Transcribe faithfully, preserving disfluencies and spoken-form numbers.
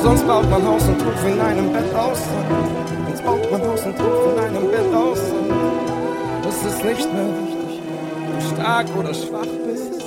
Sonst baut man Haus und Hof in einem Bett aus. Sonst baut man Haus und Hof in einem Bett aus. Das ist nicht mehr wichtig, ob du stark oder schwach bist.